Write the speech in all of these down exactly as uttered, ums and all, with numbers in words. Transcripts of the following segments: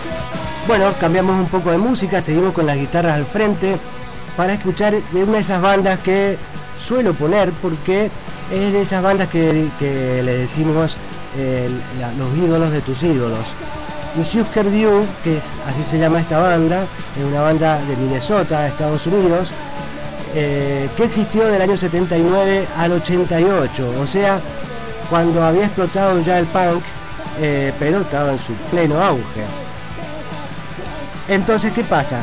Bueno, cambiamos un poco de música, seguimos con las guitarras al frente para escuchar de una de esas bandas que suelo poner porque es de esas bandas que, que le decimos eh, la, los ídolos de tus ídolos. Y Husker Du, que es, así se llama esta banda, es una banda de Minnesota, Estados Unidos, eh, que existió del año setenta y nueve al ochenta y ocho, o sea, cuando había explotado ya el punk, eh, pero estaba en su pleno auge. Entonces, ¿qué pasa?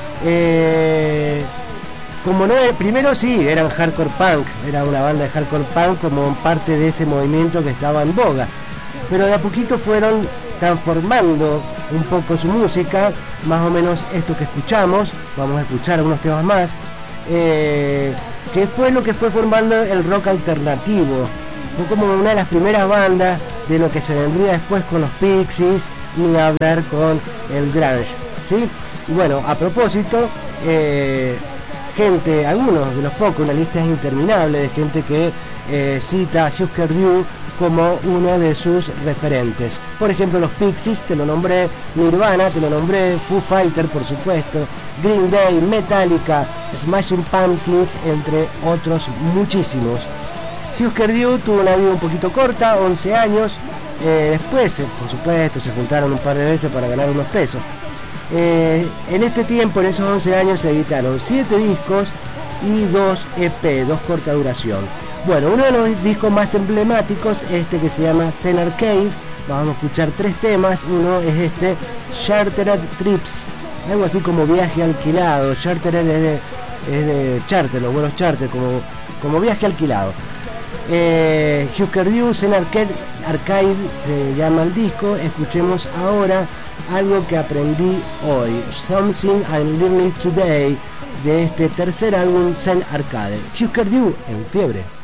Eh, como no, primero sí, eran hardcore punk, era una banda de hardcore punk como parte de ese movimiento que estaba en boga, pero de a poquito fueron transformando un poco su música, más o menos esto que escuchamos, vamos a escuchar algunos temas más, eh, que fue lo que fue formando el rock alternativo. Fue como una de las primeras bandas de lo que se vendría después con los Pixies, ni hablar con el grunge, ¿sí? Y bueno, a propósito, eh, gente, algunos de los pocos, una lista interminable de gente que eh, cita a Husker Du como uno de sus referentes. Por ejemplo, los Pixies, te lo nombré, Nirvana, te lo nombré, Foo Fighters, por supuesto, Green Day, Metallica, Smashing Pumpkins, entre otros muchísimos. Husker Du tuvo una vida un poquito corta, once años, eh, después, por supuesto, se juntaron un par de veces para ganar unos pesos. Eh, en este tiempo, en esos once años, se editaron siete discos y dos E P, dos corta duración. Bueno, uno de los discos más emblemáticos, este que se llama Zen Arcade, vamos a escuchar tres temas. Uno es este, Chartered Trips, algo así como viaje alquilado. Chartered es de, es de charter, los vuelos charter, como, como viaje alquilado. Eh, Husker Du, Zen Arcade, Arcade se llama el disco. Escuchemos ahora algo que aprendí hoy, Something I Learned Today, de este tercer álbum Zen Arcade. Husker Du en fiebre.